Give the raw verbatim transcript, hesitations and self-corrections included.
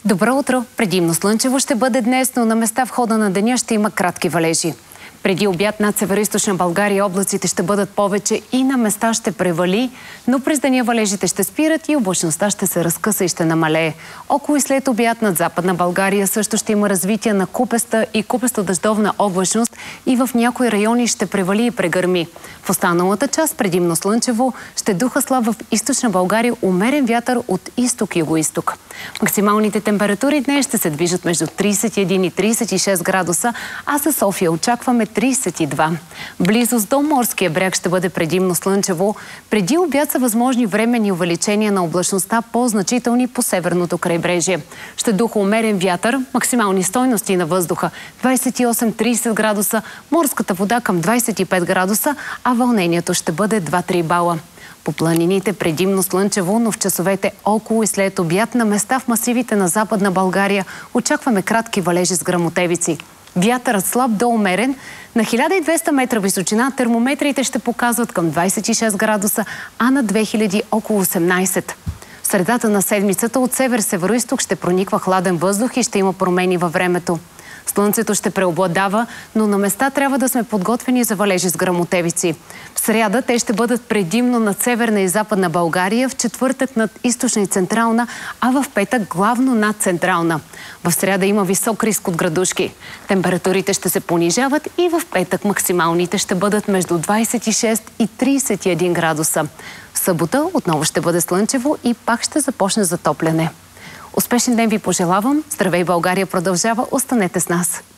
Добро утро! Предимно слънчево ще бъде днес, но на места в хода на деня ще има кратки валежи. Преди обяд над североизточна България облаците ще бъдат повече и на места ще превали, но през деня валежите ще спират и облачността ще се разкъса и ще намалее. Около и след обяд над Западна България също ще има развитие на купеста и купеста дъждовна облачност и в някои райони ще превали и прегърми. В останалата част предимно слънчево ще духа слаб в източна България умерен вятър от изток-югоизток. Максималните температури днес ще се движат между тридесет и един и тридесет и шест градуса, а за София очакваме тридесет и два. Близост до морския бряг ще бъде предимно слънчево. Преди обяд са възможни временни увеличения на облачността по-значителни по северното крайбрежие. Ще духа умерен вятър, максимални стойности на въздуха двадесет и осем до тридесет градуса, морската вода към двадесет и пет градуса, а вълнението ще бъде два до три бала. По планините предимно слънчево, но в часовете около и след обяд на места в масивите на Западна България очакваме кратки валежи с гръмотевици. Вятърът слаб до умерен. На хиляда и двеста метра височина термометрите ще показват към двадесет и шест градуса, а на две хиляди около осемнадесет. В средата на седмицата от север-североизток ще прониква хладен въздух и ще има промени във времето. Слънцето ще преобладава, но на места трябва да сме подготвени за валежи с гръмотевици. В сряда те ще бъдат предимно над северна и западна България, в четвъртък над източна и централна, а в петък главно над централна. В сряда има висок риск от градушки. Температурите ще се понижават и в петък максималните ще бъдат между двадесет и шест и тридесет и един градуса. В събота отново ще бъде слънчево и пак ще започне затопляне. Успешен ден ви пожелавам. Здравей, България продължава. Останете с нас.